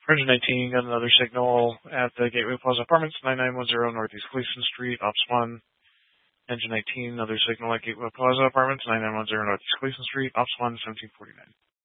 Engine 19 got another signal at the Gateway Plaza Apartments, 9910 Northeast Gleason Street, Ops 1. Engine 19, another signal at Gateway Plaza Apartments, 9910 Northeast Gleason Street, Ops 1, 1749.